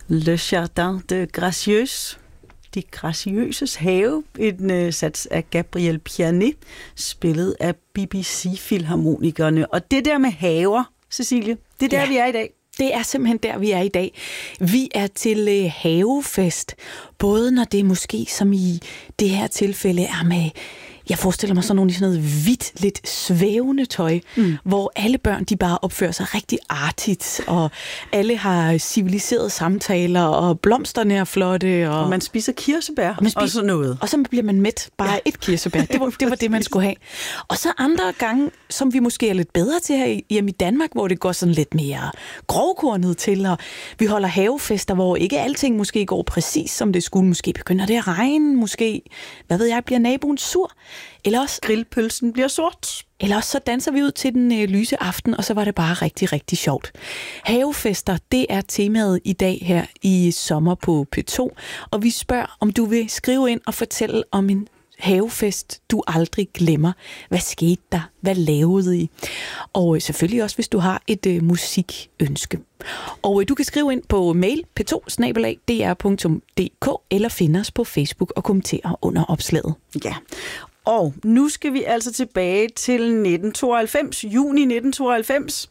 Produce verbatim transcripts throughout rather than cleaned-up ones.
Le Jardin de Gracieuse, De Gracieuses have, en uh, sats af Gabriel Pianet, spillet af B B C-filharmonikerne. Og det der med haver, Cecilie, det er der, ja. vi er i dag. Det er simpelthen der, vi er i dag. Vi er til øh, havefest, både når det måske som i det her tilfælde er med, jeg forestiller mig sådan nogle i sådan noget hvidt, lidt svævende tøj, mm. hvor alle børn de bare opfører sig rigtig artigt, og alle har civiliserede samtaler, og blomsterne er flotte. Og, og man spiser kirsebær og, spiser, og sådan noget. Og så bliver man mæt, bare ja. et kirsebær. Det var, det var det, man skulle have. Og så andre gange, som vi måske er lidt bedre til her hjemme i Danmark, hvor det går sådan lidt mere grovkornet til, og vi holder havefester, hvor ikke alting måske går præcis, som det skulle. Måske begynder det at regne, måske, hvad ved jeg, bliver naboen sur. Eller også grillpølsen bliver sort. Eller også så danser vi ud til den øh, lyse aften, og så var det bare rigtig, rigtig sjovt. Havefester, det er temaet i dag her i Sommer på P to, og vi spørger, om du vil skrive ind og fortælle om en havefest, du aldrig glemmer. Hvad skete der? Hvad lavede I? Og øh, selvfølgelig også, hvis du har et øh, musikønske. Og øh, du kan skrive ind på mail p to snabel-a d r punktum d k eller finde os på Facebook og kommentere under opslaget. Ja. Og nu skal vi altså tilbage til nitten tooghalvfems, juni nitten tooghalvfems.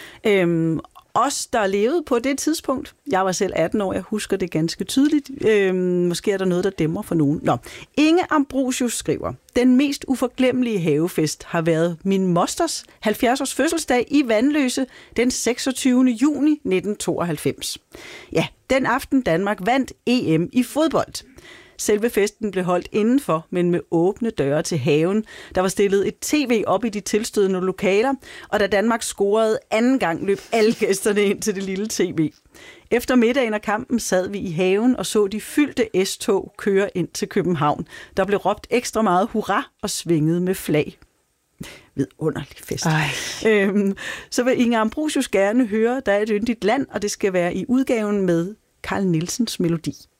Øhm, os, der levede på det tidspunkt. Jeg var selv atten år, jeg husker det ganske tydeligt. Øhm, måske er der noget, der dæmmer for nogen. Nå. Inge Ambrosius skriver, den mest uforglemmelige havefest har været min mosters halvfjerds års fødselsdag i Vandløse den seksogtyvende juni nitten tooghalvfems. Ja, den aften Danmark vandt E M i fodbold. Selve festen blev holdt indenfor, men med åbne døre til haven. Der var stillet et tv op i de tilstødende lokaler, og da Danmark scorede anden gang, løb alle gæsterne ind til det lille tv. Efter middagen og kampen sad vi i haven og så de fyldte S-tog køre ind til København. Der blev råbt ekstra meget hurra og svinget med flag. Vidunderlig fest. Øhm, så vil Inge Ambrosius gerne høre, der er et yndigt land, og det skal være i udgaven med Carl Nielsens melodi.